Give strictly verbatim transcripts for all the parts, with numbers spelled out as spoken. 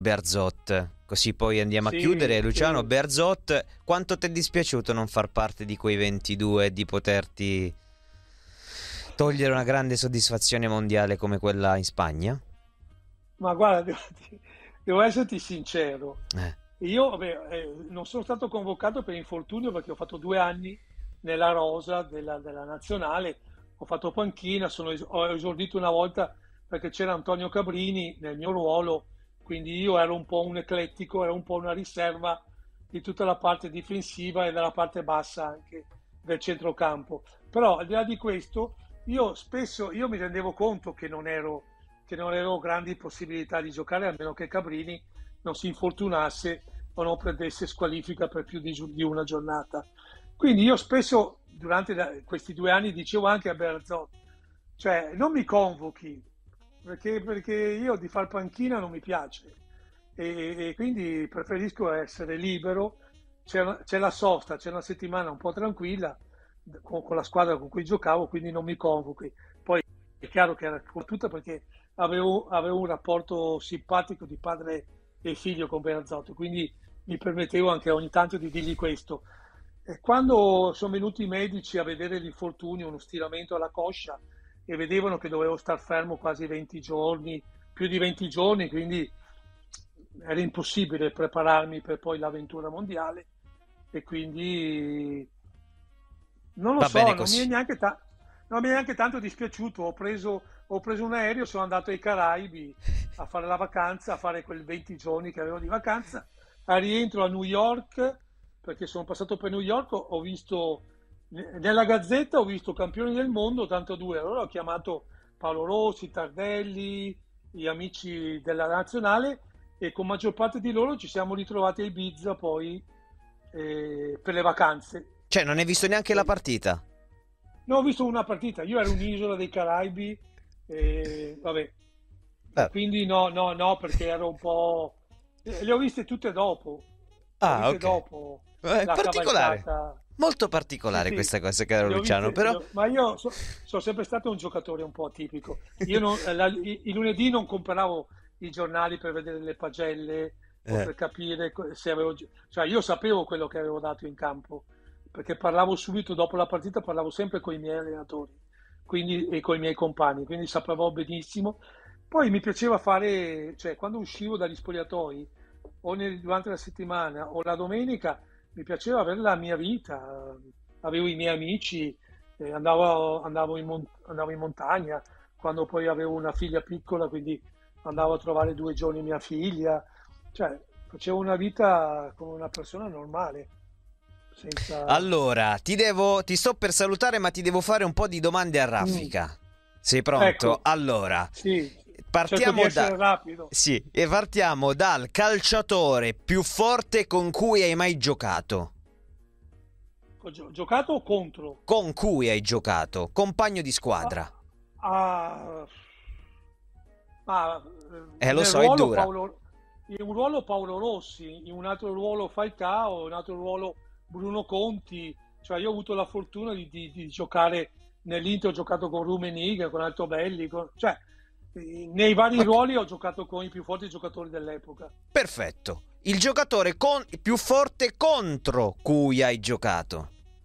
Bearzot, così poi andiamo a Sì, chiudere. Luciano sì. Bearzot, quanto ti è dispiaciuto non far parte di quei ventidue e di poterti togliere una grande soddisfazione mondiale come quella in Spagna? Ma guarda, devo, devo esserti sincero. Eh, Io vabbè, eh, non sono stato convocato per infortunio perché ho fatto due anni nella rosa della, della nazionale, ho fatto panchina, sono es- ho esordito una volta perché c'era Antonio Cabrini nel mio ruolo, quindi io ero un po' un eclettico, ero un po' una riserva di tutta la parte difensiva e della parte bassa anche del centrocampo. Però al di là di questo, io spesso io mi rendevo conto che non ero, che non avevo grandi possibilità di giocare, a meno che Cabrini non si infortunasse o non prendesse squalifica per più di, di una giornata. Quindi io spesso durante la- questi due anni dicevo anche a Bearzot, cioè non mi convochi, perché, perché io di far panchina non mi piace e, e quindi preferisco essere libero, c'è, una- c'è la sosta, c'è una settimana un po' tranquilla con, con la squadra con cui giocavo, quindi non mi convochi. Poi è chiaro che era tutta perché avevo, avevo un rapporto simpatico di padre e figlio con Benazzotto, quindi mi permettevo anche ogni tanto di dirgli questo. E quando sono venuti i medici a vedere l'infortunio, uno stiramento alla coscia, e vedevano che dovevo star fermo quasi venti giorni, più di venti giorni, quindi era impossibile prepararmi per poi l'avventura mondiale e quindi non lo va bene so, non mi è così. neanche, ta- non mi è neanche tanto dispiaciuto. Ho preso, ho preso un aereo, sono andato ai Caraibi a fare la vacanza, a fare quei venti giorni che avevo di vacanza. A rientro a New York, perché sono passato per New York, ho ho visto nella Gazzetta, ho visto campioni del mondo, tanto due. Allora ho chiamato Paolo Rossi, Tardelli, gli amici della nazionale e con maggior parte di loro ci siamo ritrovati a Ibiza poi eh, per le vacanze. Cioè, non hai visto neanche la partita? No, ho visto una partita, io ero un'isola dei Caraibi, e, vabbè, e Ah, quindi no, no, no, perché ero un po'. eh, Le ho viste tutte dopo, le ho ah, viste ok. dopo Eh, la particolare. cavalcata. Molto Sì, particolare sì, questa cosa, caro le ho Luciano, viste, le però... ho- ma io so- sono sempre stato un giocatore un po' atipico. Io non- eh, la- i, i lunedì non compravo i giornali per vedere le pagelle o Eh. per capire co- se avevo. gio- Cioè, io sapevo quello che avevo dato in campo, perché parlavo subito dopo la partita, parlavo sempre con i miei allenatori, quindi, e con i miei compagni, quindi sapevo benissimo. Poi mi piaceva fare, cioè, quando uscivo dagli spogliatoi, o nel- durante la settimana o la domenica, mi piaceva avere la mia vita, avevo i miei amici, eh, andavo, andavo in mon- andavo in montagna, quando poi avevo una figlia piccola, quindi andavo a trovare due giorni mia figlia, cioè facevo una vita come una persona normale, senza. Allora, ti devo, ti sto per salutare, ma ti devo fare un po' di domande a Mm, raffica. Sei pronto? ecco, Allora, sì, cerco di partiamo da... essere rapido. Sì, e partiamo dal calciatore più forte con cui hai mai giocato. Ho gio- giocato contro. Con cui hai giocato, compagno di Ah, squadra. ah, ah, Eh, lo nel so, è ruolo dura. Paolo, in un ruolo Paolo Rossi, in un altro ruolo Falcao, in un altro ruolo Bruno Conti. Cioè io ho avuto la fortuna di, di- di giocare nell'Inter, ho giocato con Rummenigge, con Altobelli, con- cioè eh, nei vari Ok, ruoli ho giocato con i più forti giocatori dell'epoca. perfetto. Il giocatore con... più forte contro cui hai giocato.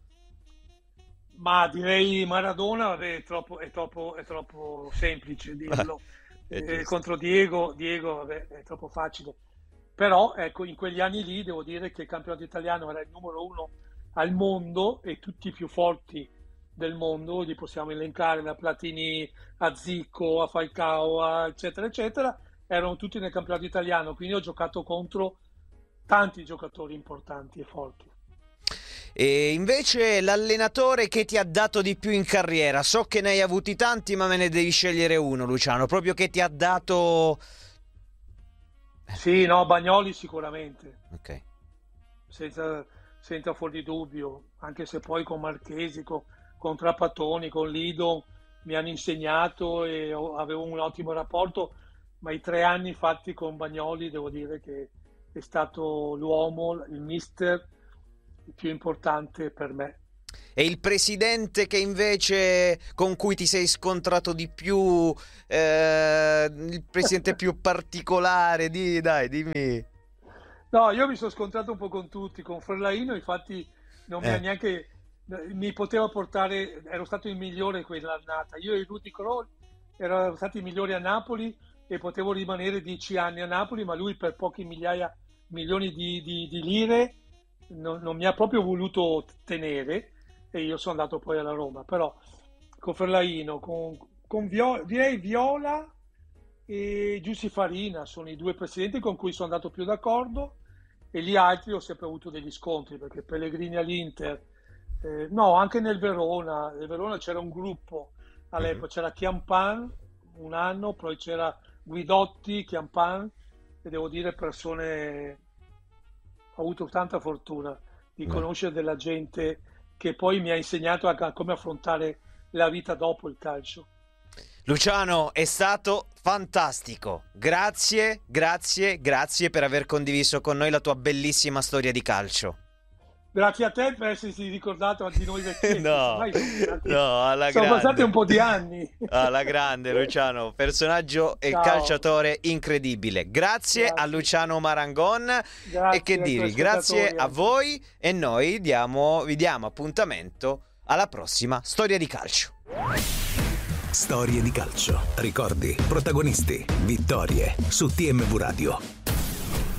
Ma direi Maradona, vabbè, è troppo, è troppo, è troppo semplice dirlo. È Eh, giusto. contro Diego, Diego, vabbè, è troppo facile. Però, ecco, in quegli anni lì devo dire che il campionato italiano era il numero uno al mondo e tutti i più forti del mondo, li possiamo elencare da Platini a Zico, a Falcao, a eccetera, eccetera, erano tutti nel campionato italiano, quindi ho giocato contro tanti giocatori importanti e forti. E invece l'allenatore che ti ha dato di più in carriera, so che ne hai avuti tanti, ma me ne devi scegliere uno, Luciano, proprio che ti ha dato... Sì, no, Bagnoli sicuramente. Ok. senza, senza fuori dubbio, anche se poi con Marchesi, con, con Trapattoni, con Lido mi hanno insegnato e ho- avevo un ottimo rapporto, ma i tre anni fatti con Bagnoli devo dire che è stato l'uomo, il mister più importante per me. E il presidente che invece con cui ti sei scontrato di più, eh, il presidente più particolare, di, dai, dimmi. No, io mi sono scontrato un po' con tutti, con Ferlaino, infatti non mi ha Eh. neanche, mi poteva portare, ero stato il migliore quell'annata. Io e Rudy Kroll erano stati i migliori a Napoli e potevo rimanere dieci anni a Napoli, ma lui per pochi migliaia, milioni di, di- di lire non, non mi ha proprio voluto tenere e io sono andato poi alla Roma. Però con Ferlaino, con, con Vio- direi Viola e Giussi Farina sono i due presidenti con cui sono andato più d'accordo e gli altri ho sempre avuto degli scontri perché Pellegrini all'Inter, eh, no, anche nel Verona, nel Verona c'era un gruppo Mhm. all'epoca, c'era Chiampan un anno, poi c'era Guidotti, Chiampan e devo dire persone, ho avuto tanta fortuna di Beh. conoscere della gente che poi mi ha insegnato a, a come affrontare la vita dopo il calcio. Luciano, è stato fantastico. Grazie, grazie, grazie per aver condiviso con noi la tua bellissima storia di calcio. Grazie a te per essersi ricordato di noi vecchietti, No, ormai sono passati, no, alla sono passati un grande. po' di anni. Alla grande, Luciano, personaggio e Ciao, calciatore incredibile. Grazie a grazie, Luciano Marangon e che grazie ai tuoi dire, grazie ascoltatori a anche. voi e noi diamo, vi diamo appuntamento alla prossima storia di calcio. Storie di calcio, ricordi, protagonisti, vittorie su T M V Radio.